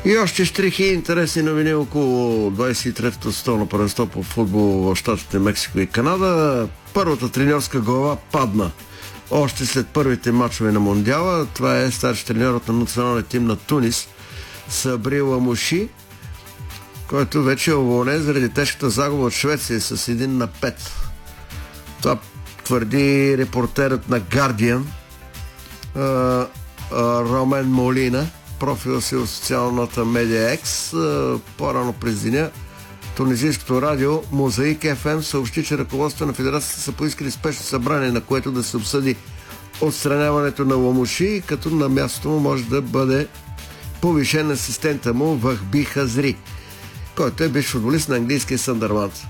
И още щрихи интересни новини около 23-то световно първенство по футбол в щатите Мексико и Канада. Първата треньорска глава падна още след първите мачове на Мондиала. Това е старши треньорът на националния тим на Тунис Сабри Ламуши, който вече е уволнен заради тежката загуба от Швеция с 1-5. Това твърди репортерът на Guardian Ромен Молина, профила си в социалната медия X. По-рано през деня тунизийското радио Мозаик FM съобщи, че ръководството на федерацията са поискали спешно събрание, на което да се обсъди отстраняването на Ламуши, като на мястото му може да бъде повишен асистента му Вахби Хазри, който е бивш футболист на английския Съндърланд.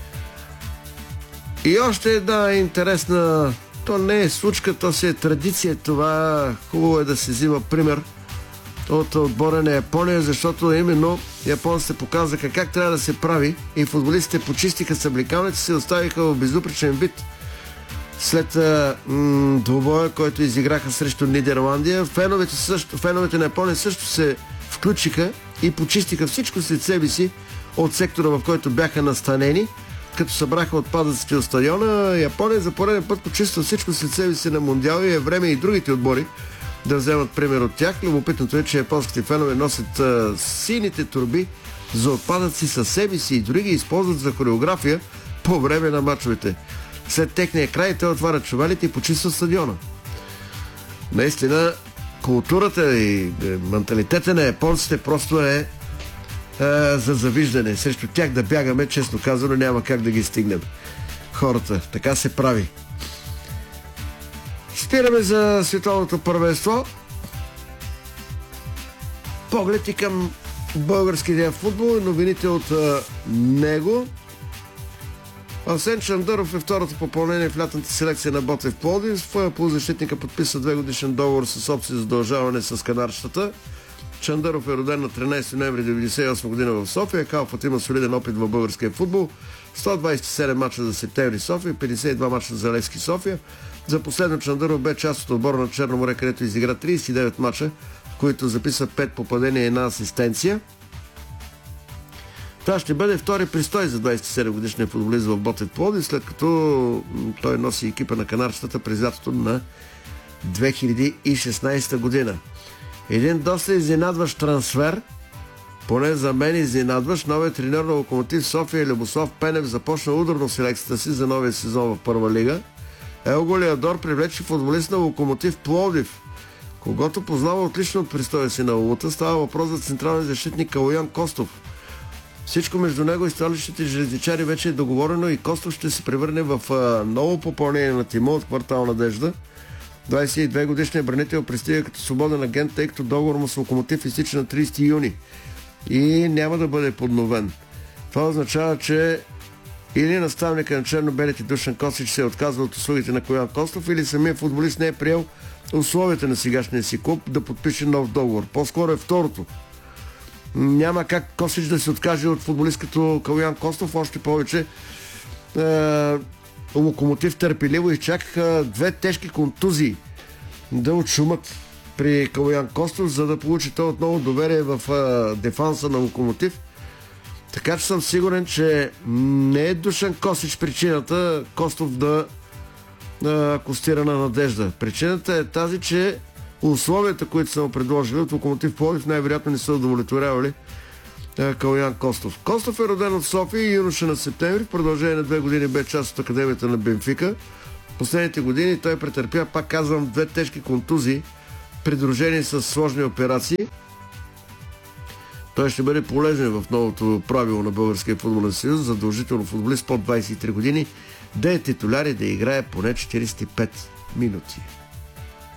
И още една интересна, то не е случка, то си е традиция. Това хубаво е да се взима пример от отбора на Япония, защото именно японците показаха как трябва да се прави и футболистите почистиха съблекалните си и оставиха в безупречен вид след двубоя, който изиграха срещу Нидерландия. Феновете на Япония също се включиха и почистиха всичко след себе си от сектора, в който бяха настанени, като събраха отпадъците от стадиона. Япония за пореден път почиства всичко след себе си на Мондиал и е време и другите отбори да вземат пример от тях. Любопитното е, че японските фенове носят сините турби за отпадъци със себе си и дори ги използват за хореография по време на мачовете. След техния край те отварят чувалите и почистват стадиона. Наистина, културата и менталитета на японците просто е за завиждане. Срещу тях да бягаме, честно казано, няма как да ги стигнем. Хората, така се прави. Спираме за световното първенство. Поглед и към българския футбол и новините от него. Асен Чандъров е второто попълнение в лятната селекция на Ботев Пловдив. Полузащитника подписа 2-годишен договор с опция за задължаване с канарчетата. Чандъров е роден на 13 ноември 1998 година в София. Калфът има солиден опит в българския футбол. 127 мача за Септември София, 52 мача за Левски София. За последно Чандъров бе част от отбора на Черно море, където изигра 39 мача, в които записа 5 попадения и 1 асистенция. Това ще бъде втори престой за 27 годишния футболист в Ботев Пловдив, след като той носи екипа на канарчетата през лятото на 2016 година. Един доста изненадващ трансфер, поне за мен изненадващ. Новият треньор на Локомотив София Любослав Пенев започна ударно селекцията си за новия сезон в Първа лига. Елго Леодор привлече футболист на Локомотив Пловдив, когото познава отлично от престоя си на Лута. Става въпрос за централен защитник Калоян Костов. Всичко между него и столичните железничари вече е договорено и Костов ще се превърне в ново попълнение на тима от Квартал Надежда. 22 годишният бранител пристига като свободен агент, тъй като договор му с Локомотив изтича на 30 юни и няма да бъде подновен. Това означава, че или наставника на черно-белите Душан Косич се е отказал от услугите на Калоян Костов, или самият футболист не е приел условията на сегашния си клуб да подпише нов договор. По-скоро е второто. Няма как Косич да се откаже от футболист като Калоян Костов, още повече Локомотив търпеливо изчакаха 2 тежки контузии да отшумат при Калоян Костов, за да получи той отново доверие в дефанса на Локомотив. Така че съм сигурен, че не е Душан Косич причината Костов да акостира на Надежда. Причината е тази, че условията, които са му предложили от Локомотив Пловдив, най-вероятно не са удовлетворявали Калоян Костов. Костов е роден от София и юноша на Септември. В продължение на 2 години бе част от Академията на Бенфика. В последните години той претърпя, пак казвам, 2 тежки контузии, придружени с сложни операции. Той ще бъде полезен в новото правило на Българския футболен съюз, задължително футболист под 23 години да е титуляр и да играе поне 45 минути.